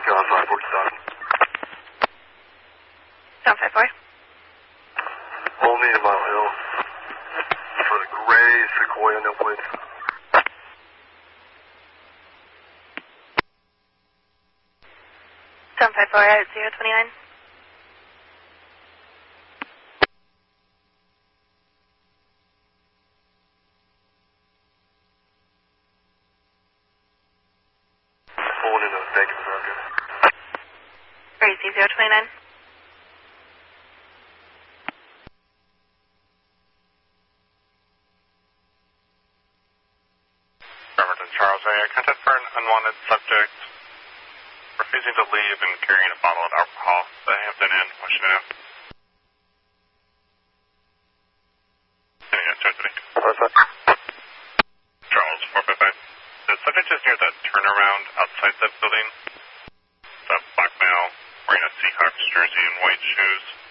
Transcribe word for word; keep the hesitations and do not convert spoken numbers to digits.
John five four seven. John five four. Only in Mile Hill. For the gray Sequoia no plate. John five four at zero twenty nine. Pulling into Bank of America. Crazy zero twenty nine. Bremerton Charles A. Contact for an unwanted subject refusing to leave and carrying a bottle of alcohol. The Hampton Inn, Washington Ave. Charles four five five. The subject is near the turnaround outside the building. The black male wearing a Seahawks jersey and white shoes.